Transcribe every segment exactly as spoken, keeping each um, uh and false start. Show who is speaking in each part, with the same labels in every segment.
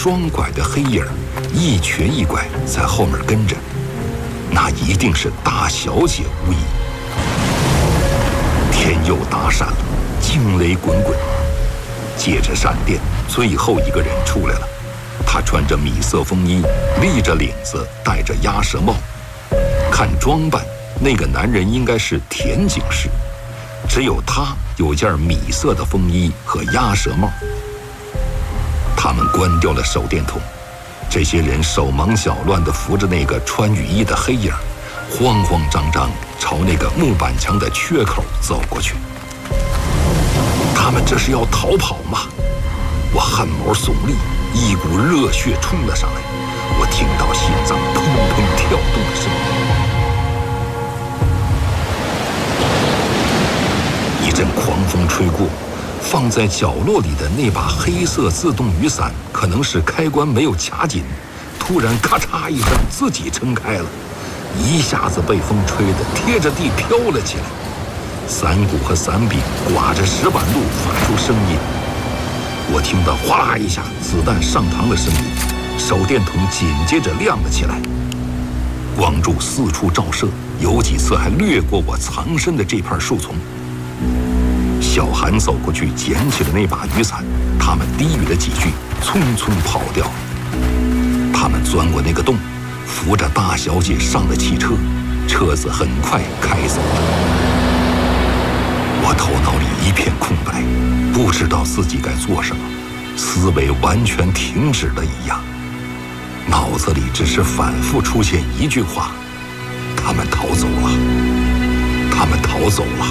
Speaker 1: 双拐的黑影，一瘸一拐在后面跟着，那一定是大小姐无疑。天又打闪了，惊雷滚滚，借着闪电，最后一个人出来了。他穿着米色风衣，立着领子，戴着鸭舌帽。看装扮，那个男人应该是田警士，只有他有件米色的风衣和鸭舌帽。他们关掉了手电筒，这些人手忙脚乱地扶着那个穿雨衣的黑影，慌慌张张朝那个木板墙的缺口走过去。他们这是要逃跑吗？我汗毛耸立，一股热血冲了上来，我听到心脏砰砰跳动的声音。一阵狂风吹过，放在角落里的那把黑色自动雨伞，可能是开关没有卡紧，突然咔嚓一声自己撑开了，一下子被风吹得贴着地飘了起来。伞骨和伞柄刮着石板路发出声音，我听到哗啦一下子弹上膛的声音，手电筒紧接着亮了起来，光柱四处照射，有几次还掠过我藏身的这片树丛。小韩走过去捡起了那把雨伞，他们低语了几句，匆匆跑掉。他们钻过那个洞，扶着大小姐上了汽车，车子很快开走了。我头脑里一片空白，不知道自己该做什么，思维完全停止了一样，脑子里只是反复出现一句话：他们逃走了，他们逃走了。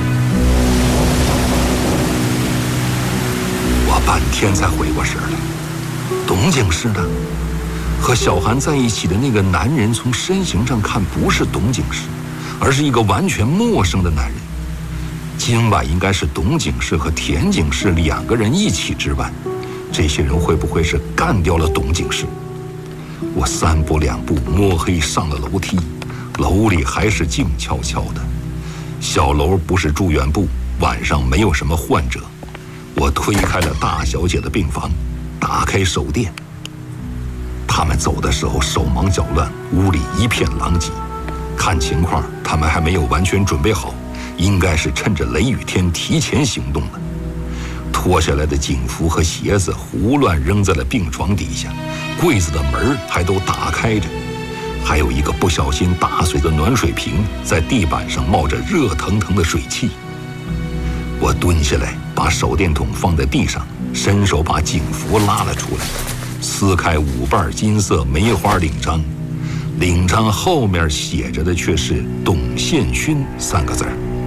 Speaker 1: 我半天才回过神来，董警士呢？和小韩在一起的那个男人，从身形上看不是董警士，而是一个完全陌生的男人。今晚应该是董警士和田警士两个人一起值班，这些人会不会是干掉了董警士？我三步两步摸黑上了楼梯，楼里还是静悄悄的。小楼不是住院部，晚上没有什么患者。我推开了大小姐的病房，打开手电。他们走的时候手忙脚乱，屋里一片狼藉。看情况，他们还没有完全准备好，应该是趁着雷雨天提前行动了。脱下来的警服和鞋子胡乱扔在了病床底下，柜子的门还都打开着，还有一个不小心打碎的暖水瓶在地板上冒着热腾腾的水汽。我蹲下来，把手电筒放在地上，伸手把警服拉了出来，撕开五瓣金色梅花领章，领章后面写着的却是董宪勋三个字。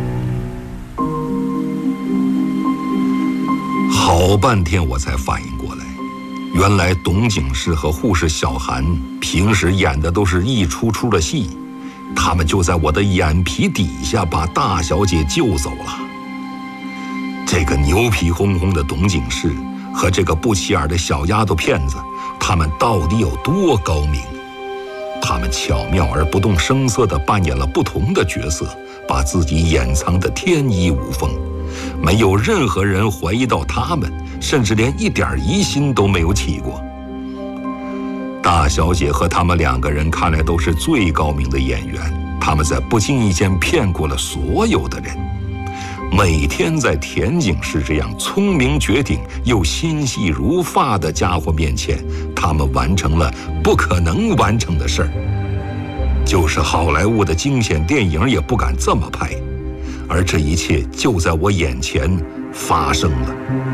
Speaker 1: 好半天我才反应过来，原来董警士和护士小韩平时演的都是一出出的戏，他们就在我的眼皮底下把大小姐救走了。这个牛皮哄哄的董警士和这个不起眼的小丫头片子，他们到底有多高明？他们巧妙而不动声色地扮演了不同的角色，把自己掩藏得天衣无缝，没有任何人怀疑到他们，甚至连一点疑心都没有起过。大小姐和他们两个人看来都是最高明的演员，他们在不经意间骗过了所有的人。每天在田警士这样聪明绝顶又心细如发的家伙面前，他们完成了不可能完成的事儿，就是好莱坞的惊险电影也不敢这么拍，而这一切就在我眼前发生了。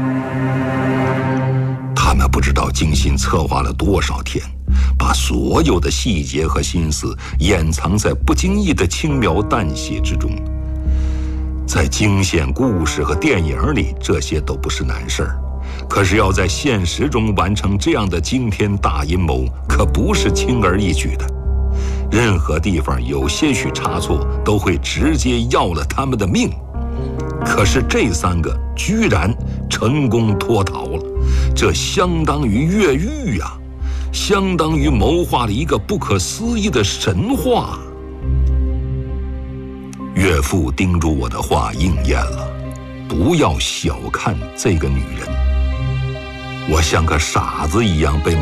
Speaker 1: 他们不知道精心策划了多少天，把所有的细节和心思掩藏在不经意的轻描淡写之中。在惊险故事和电影里，这些都不是难事儿，可是要在现实中完成这样的惊天大阴谋，可不是轻而易举的。任何地方有些许差错，都会直接要了他们的命。可是这三个居然成功脱逃了，这相当于越狱啊，相当于谋划了一个不可思议的神话。岳父叮嘱我的话应验了，不要小看这个女人。我像个傻子一样被